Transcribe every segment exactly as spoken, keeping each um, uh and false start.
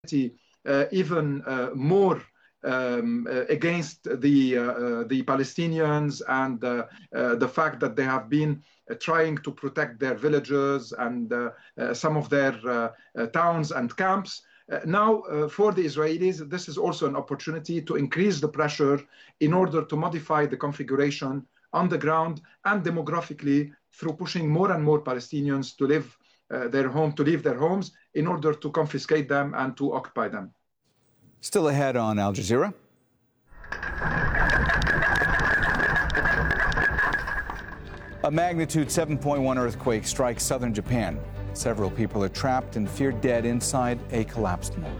uh, even uh, more um, uh, against the uh, the Palestinians and uh, uh, the fact that they have been uh, trying to protect their villages and uh, uh, some of their uh, uh, towns and camps. Uh, now, uh, for the Israelis, this is also an opportunity to increase the pressure in order to modify the configuration on the ground and demographically through pushing more and more Palestinians to live uh, their home, to leave their homes in order to confiscate them and to occupy them. Still ahead on Al Jazeera. A magnitude seven point one earthquake strikes southern Japan. Several people are trapped and feared dead inside a collapsed mall.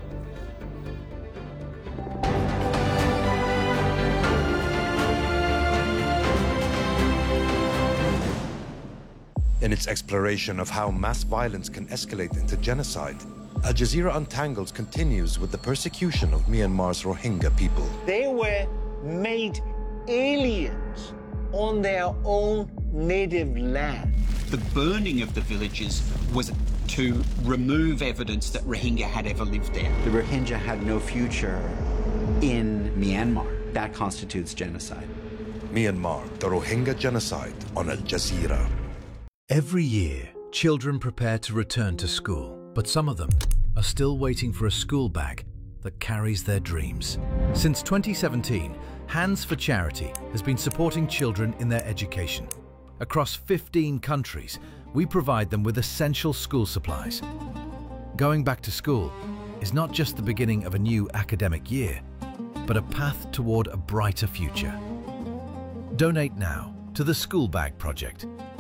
In its exploration of how mass violence can escalate into genocide, Al Jazeera Untangles continues with the persecution of Myanmar's Rohingya people. They were made aliens on their own native land. The burning of the villages was to remove evidence that Rohingya had ever lived there. The Rohingya had no future in Myanmar. That constitutes genocide. Myanmar, the Rohingya genocide on Al Jazeera. Every year, children prepare to return to school, but some of them are still waiting for a school bag that carries their dreams. Since twenty seventeen, Hands for Charity has been supporting children in their education. Across fifteen countries, we provide them with essential school supplies. Going back to school is not just the beginning of a new academic year, but a path toward a brighter future. Donate now to the School Bag Project.